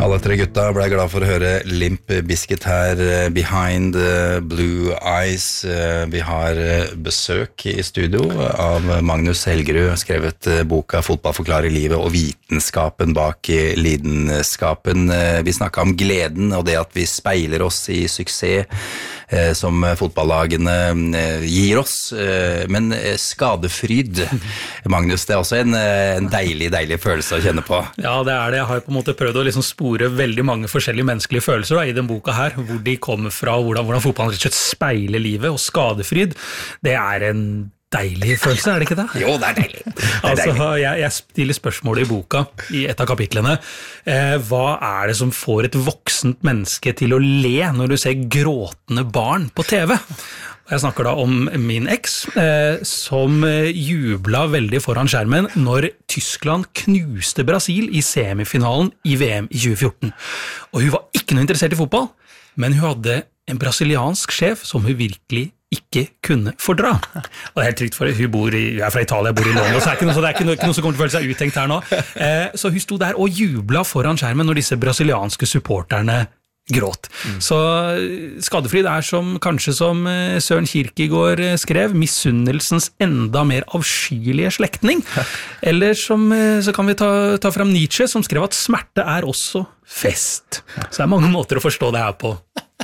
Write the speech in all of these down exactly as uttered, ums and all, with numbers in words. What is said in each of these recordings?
Alle tre gutta ble glad for å høre Limp Bizkit her, Behind Blue Eyes. Vi har besøk i studio av Magnus Helgerud, skrevet boka Fotball forklarer livet og vitenskapen bak lidenskapen. Vi snakket om gleden og det at vi speiler oss i suksess som fotballagene gir oss, men skadefryd, Magnus, det er også en, en deilig, deilig følelse å kjenne på. Ja, det er det. Jeg har på en måte prøvd å liksom spore veldig mange forskjellige menneskelige følelser da, i den boka her, hvor de kommer fra, hvordan, hvordan fotballen rett og slett speiler livet, og skadefryd, det er en deilig følelse, er det ikke det? Jo, det er deilig. Det er altså, deilig. Jeg, jeg stiller spørsmålet i boka, i et av kapitlene. Eh, hva er det som får et voksent menneske til å le når du ser gråtende barn på T V? Jeg snakker da om min eks, eh, som jubla veldig foran skjermen når Tyskland knuste Brasil i semifinalen i V M i tjue fjorten. Og hun var ikke noe interessert i fotball, men hun hadde en brasiliansk sjef som hun virkelig ikke kunne fordra. Og det er helt trygt for hun bor i, jeg er fra Italia, jeg bor i London, så det er ikke noe, så det er ikke noe, ikke noe som kommer til å føle seg uttenkt her nå. Eh, så hun sto der og jubla foran skjermen når disse brasilianske supporterne gråt. Mm. Så skadefryd er som, kanskje som Søren Kierkegaard skrev, misunnelsens enda mer avskyelige slektning. Eller som, så kan vi ta, ta frem Nietzsche, som skrev at smerte er også fest. Så det er mange måter å forstå det her på.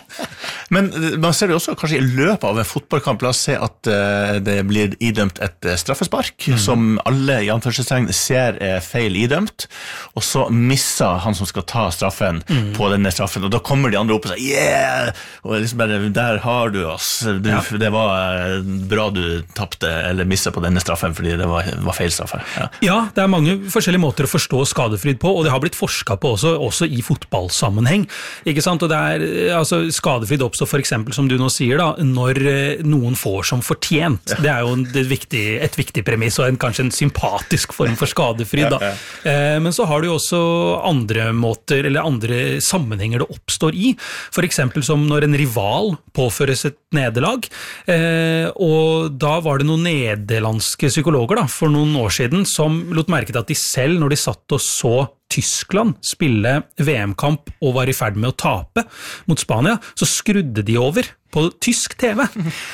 Men man ser det også kanskje i løpet av en fotballkamp, la oss se at uh, det blir idømt et uh, straffespark, mm. som alle i anførselstegn ser er feil idømt, og så misser han som skal ta straffen mm. på denne straffen, og da kommer de andre opp og sier, yeah! Og liksom bare, der har du oss, du, ja. Det var uh, bra du tappte eller misset på denne straffen, fordi det var, var feil straffe. Ja. ja, det er mange forskjellige måter å forstå skadefryd på, og det har blitt forsket på også, også i fotballsammenheng, ikke sant? Og det er, altså, skadefryd oppstår for eksempel, som du nå sier da, når noen får som fortjent. Ja. Det er jo en, det er viktig, et viktig premiss, og en, kanskje en sympatisk form for skadefryd. Da. Ja, ja. Eh, men så har du jo også andre måter, eller andre sammenhenger det oppstår i. For eksempel som når en rival påføres et nederlag, eh, og da var det noen nederlandske psykologer da, for noen år siden, som lot merke til at de selv, når de satt og så Tyskland spille V M-kamp og var i ferd med å tape mot Spania, så skrudde de over på tysk T V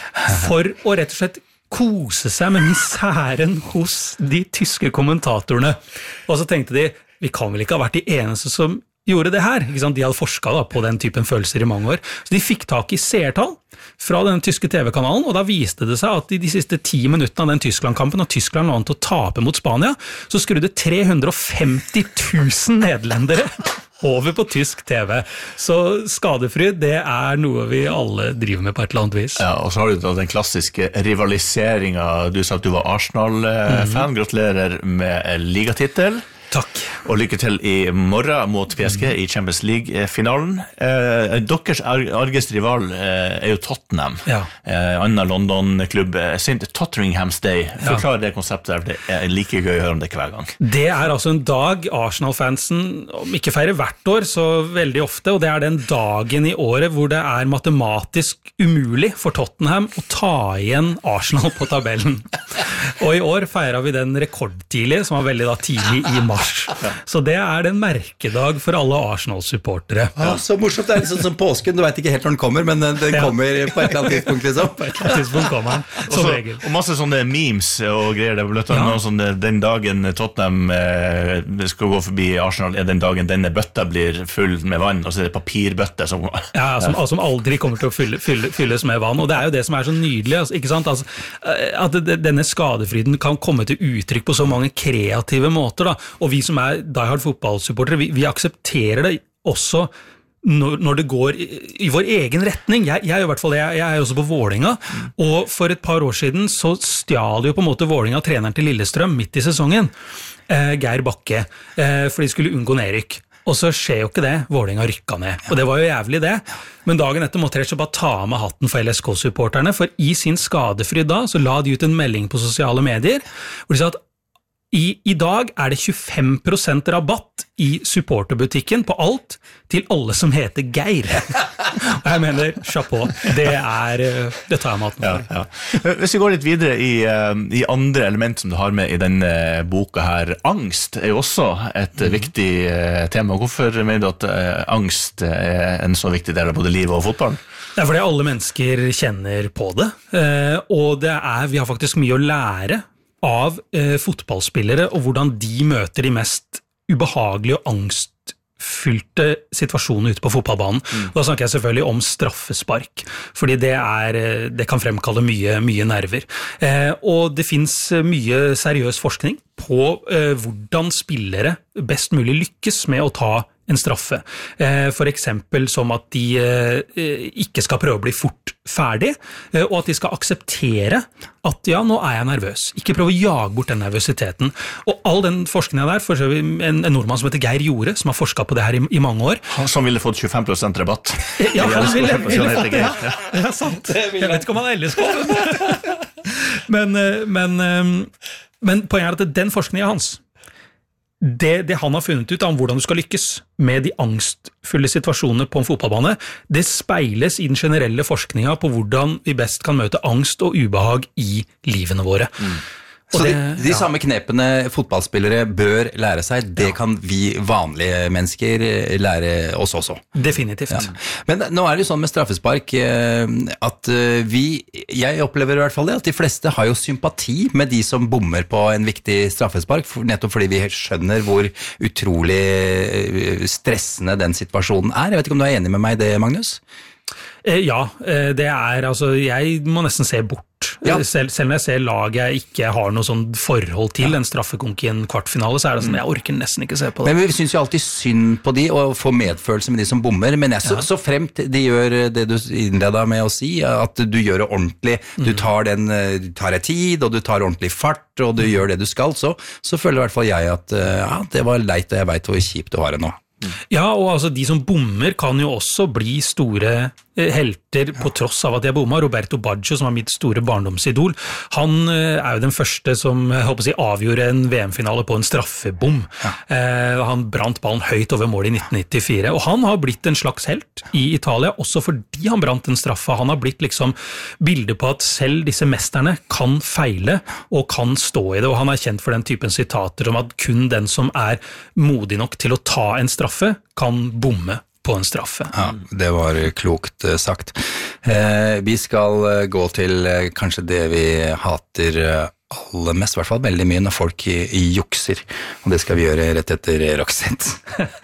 for å rett og slett kose seg med misæren hos de tyske kommentatorene. Og så tenkte de, vi kan vel ikke ha vært de eneste som gjorde det her, ikke sant? De hadde forsket da, på den typen følelser i mange år. Så de fikk tak i seertall fra den tyske T V-kanalen, og da viste det seg at i de siste ti minuttene av den Tyskland-kampen, og Tyskland var an til å tape mot Spania, så skrudde tre hundre og femti tusen nederlendere over på tysk T V. Så skadefryd, det er noe vi alle driver med på et eller annet vis. Ja, og så har du da den klassiske rivaliseringen. Du sa at du var Arsenal-fan. Mm. Gratulerer med ligatittel. Takk. Og lykke til i morgen mot P S G i Champions League-finalen. Eh, deres argeste rival eh, er jo Tottenham. Ja. Eh, Anna London-klubb, Saint Totteringham's Day. Forklar ja. Det konseptet der, det er like gøy å høre om det hver gang. Det er altså en dag Arsenal-fansen, om ikke feirer hvert år, så veldig ofte, og det er den dagen i året hvor det er matematisk umulig for Tottenham å ta igjen Arsenal på tabellen. Og i år feirer vi den rekordtidlig, som var veldig da tidlig i mars. Så det er den merkedag for alle Arsenal-supportere. Ja, så morsomt, det er liksom som påsken, du vet ikke helt når den kommer, men den ja. Kommer på et eller annet tidspunkt liksom. På et eller annet tidspunkt kommer den, som Også, regel. Og masse sånne memes og greier, det ble ja. Sånn, den dagen Tottenham eh, skal gå forbi Arsenal, er den dagen denne bøtta blir full med vann, og så er det papirbøtte som... Ja, som, som aldri kommer til å fylle, fylle, fylles med vann, og det er jo det som er så nydelig, altså, ikke sant? Altså, at denne skadefryden kan komme til uttrykk på så mange kreative måter, da, og vi som er Die Hard fotballsupportere, vi, vi aksepterer det også når, når det går i, i vår egen retning. Jeg, jeg, i hvert fall, jeg, jeg er også på Vålinga, mm. og for et par år siden så stjal jo på en måte Vålinga treneren til Lillestrøm midt i sesongen, eh, Geir Bakke, eh, for de skulle unngå nedrykk. Og så skjer jo ikke det, Vålinga rykka ned. Og det var jo jævlig det. Men dagen etter måtte jeg bare ta med hatten for L S K-supporterne, for i sin skadefryd da, så la de ut en melding på sosiale medier, hvor de sa at I, I dag er det tjuefem prosent rabatt i supporterbutikken på alt til alle som heter Geir. Og jeg mener, chapeau, det er, det tar jeg maten for. Ja, ja. Hvis vi går litt videre i, i andre element som du har med i denne boka her, angst er jo også et mm. viktig tema. Hvorfor mener du at angst er en så viktig del av både livet og fotballen? Det er fordi alle mennesker kjenner på det, og det er, vi har faktisk mye å lære av eh, fotballspillere og hvordan de møter de mest ubehagelige og angstfylte situasjoner ute på fotballbanen. Mm. Da snakker jeg selvfølgelig om straffespark, fordi det, er, det kan fremkalle mye, mye nerver. Eh, og det finnes mye seriøs forskning på eh, hvordan spillere best mulig lykkes med å ta en straffe. For eksempel som at de ikke skal prøve å bli fort ferdig, og at de skal akseptere at ja, nå er jeg nervøs. Ikke prøve å jage bort den nervøsiteten. Og all den forskningen der, for en, en nordmann som heter Geir Jorde, som har forsket på det her i, i mange år. Han som ville fått tjuefem prosent rabatt. Ja, han ville, ville fått det. Ja, sant. Jeg vet ikke om han ellers kom. Men, men, men poenget er at den forskningen hans, Det, det han har funnet ut om hvordan du skal lykkes med de angstfulle situasjonene på en fotballbane, det speiles i den generelle forskningen på hvordan vi best kan møte angst og ubehag i livene våre. Mm. Så det, de, de ja. samme knepene fotballspillere bør lære seg, det ja. kan vi vanlige mennesker lære oss også. Definitivt. Ja. Men nå er det jo sånn med straffespark at vi, jeg opplever i hvert fall det, at de fleste har jo sympati med de som bommer på en viktig straffespark, nettopp fordi vi skjønner hvor utrolig stressende den situasjonen er. Jeg vet ikke om du er enig med meg i det, Magnus? Ja, det er, altså, jeg må nesten se bort. Ja. Selv, selv når jeg ser lag jeg ikke har noe sånn forhold til, ja. en straffekonk i en kvartfinale, så er det sånn, jeg orker nesten ikke se på det. Men vi synes jo alltid synd på de, og får medfølelse med de som bommer, men jeg, så, ja. så fremt de gjør det du innleda med å si, at du gjør det ordentlig, du tar, den, du tar deg tid, og du tar ordentlig fart, og du mm. gjør det du skal, så, så føler i hvert fall jeg at ja, det var leit, og jeg vet hvor kjipt du har det nå. Ja, og altså de som bommer kan jo også bli store helter på tross av at de er bomma. Roberto Baggio, som var mitt store barndomsidol, han er jo den første som jeg håper å si, avgjorde en V M-finale på en straffebom. Ja. Eh, han brant ballen høyt over mål i nitten nittifire, og han har blitt en slags helt i Italia, også fordi han brant en straffe. Han har blitt liksom bildet på at selv disse mesterne kan feile og kan stå i det, og han er kjent for den typen sitater om at kun den som er modig nok til å ta en straffe kan bomme på en straffe. Ja, det var klokt sagt. Eh, vi skal gå til eh, kanskje det vi hater aller mest, i hvert fall veldig mye, når folk jukser, og det skal vi gjøre rett etter Roxette.